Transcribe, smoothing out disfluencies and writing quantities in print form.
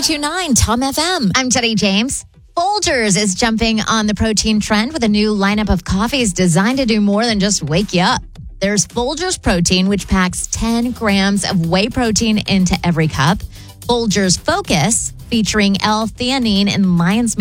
92.9 Tom FM. I'm Jenny James. Folgers is jumping on the protein trend with a new lineup of coffees designed to do more than just wake you up. There's Folgers Protein, which packs 10 grams of whey protein into every cup. Folgers Focus, featuring L-theanine and lion's